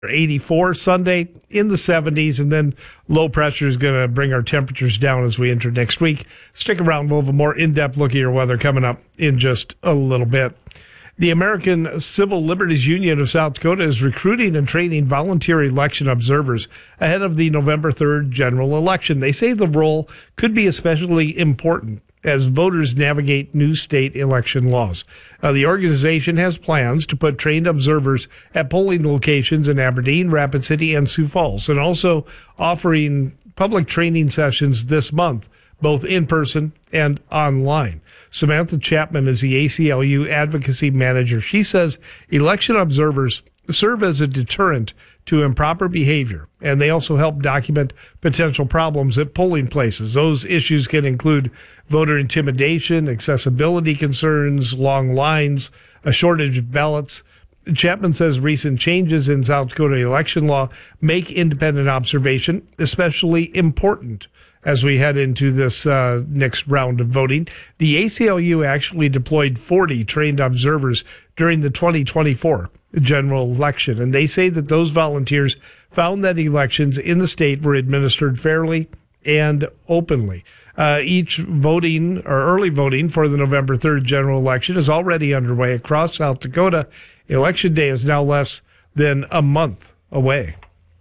84 Sunday, in the 70s, and then low pressure is going to bring our temperatures down as we enter next week. Stick around. We'll have a more in-depth look at your weather coming up in just a little bit. The American Civil Liberties Union of South Dakota is recruiting and training volunteer election observers ahead of the November 3rd general election. They say the role could be especially important as voters navigate new state election laws. The organization has plans to put trained observers at polling locations in Aberdeen, Rapid City, and Sioux Falls, and also offering public training sessions this month, both in person and online. Samantha Chapman is the ACLU advocacy manager. She says election observers serve as a deterrent to improper behavior, and they also help document potential problems at polling places. Those issues can include voter intimidation, accessibility concerns, long lines, a shortage of ballots. Chapman says recent changes in South Dakota election law make independent observation especially important as we head into this next round of voting. The ACLU actually deployed 40 trained observers during the 2024 general election, and they say that those volunteers found that elections in the state were administered fairly and openly. Each voting or early voting for the November 3rd general election is already underway across South Dakota. Election day is now less than a month away.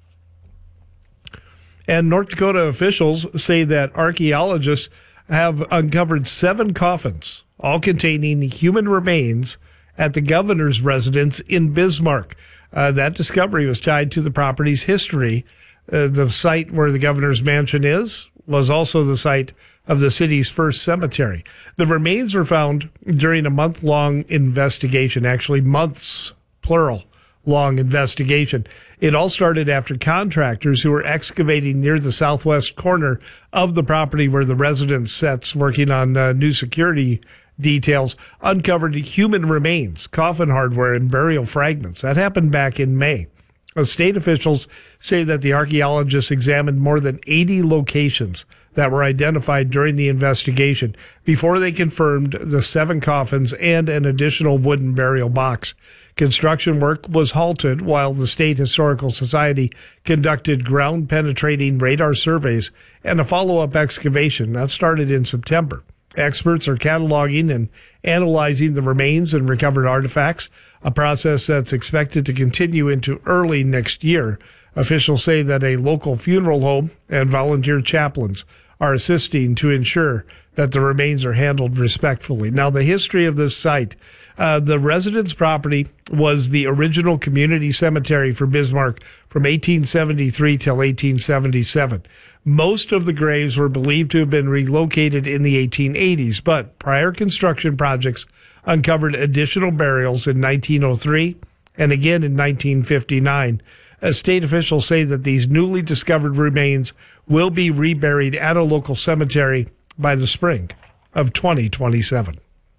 And North Dakota officials say that archaeologists have uncovered 7 coffins, all containing human remains, at the governor's residence in Bismarck. That discovery was tied to the property's history. The site where the governor's mansion was also the site of the city's first cemetery. The remains were found during a month-long investigation, actually months, plural, long investigation. It all started after contractors who were excavating near the southwest corner of the property where the residence sits, working on new security details, uncovered human remains, coffin hardware, and burial fragments. That happened back in May. State officials say that the archaeologists examined more than 80 locations that were identified during the investigation before they confirmed the 7 coffins and an additional wooden burial box. Construction work was halted while the State Historical Society conducted ground-penetrating radar surveys and a follow-up excavation that started in September. Experts are cataloging and analyzing the remains and recovered artifacts, a process that's expected to continue into early next year. Officials say that a local funeral home and volunteer chaplains are assisting to ensure that the remains are handled respectfully. Now, the history of this site, the residence property was the original community cemetery for Bismarck from 1873 till 1877. Most of the graves were believed to have been relocated in the 1880s, but prior construction projects uncovered additional burials in 1903 and again in 1959. State officials say that these newly discovered remains will be reburied at a local cemetery by the spring of 2027.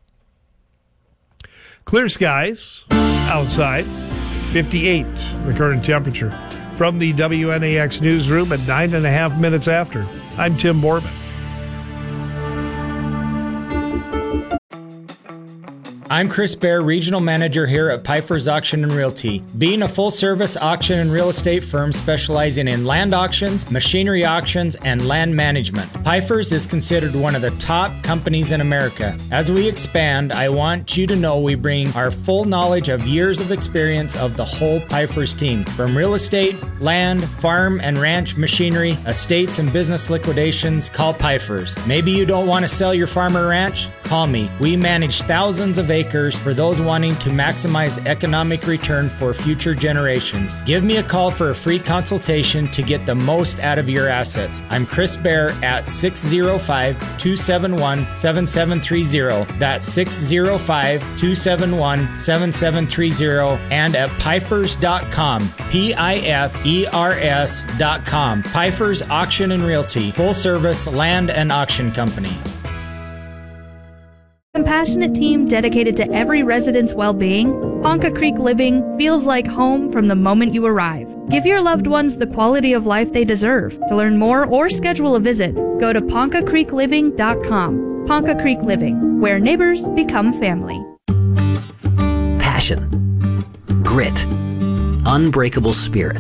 Clear skies outside, 58 the current temperature. From the WNAX newsroom at 9.5 minutes after, I'm Tim Borman. I'm Chris Baer, Regional Manager here at Pfeiffer's Auction and Realty. Being a full-service auction and real estate firm specializing in land auctions, machinery auctions, and land management, Pfeiffer's is considered one of the top companies in America. As we expand, I want you to know we bring our full knowledge of years of experience of the whole Pfeiffer's team. From real estate, land, farm and ranch machinery, estates and business liquidations, call Pfeiffer's. Maybe you don't want to sell your farm or ranch? Call me. We manage thousands of acres for those wanting to maximize economic return for future generations. Give me a call for a free consultation to get the most out of your assets. I'm Chris Baer at 605-271-7730. That's 605-271-7730 and at Pfeifers.com. Pifers.com. Pfeiffer's Auction and Realty, full service land and auction company. Compassionate team dedicated to every resident's well-being, Ponca Creek Living feels like home from the moment you arrive. Give your loved ones the quality of life they deserve. To learn more or schedule a visit, go to PoncaCreekLiving.com. Ponca Creek Living, where neighbors become family. Passion, grit, unbreakable spirit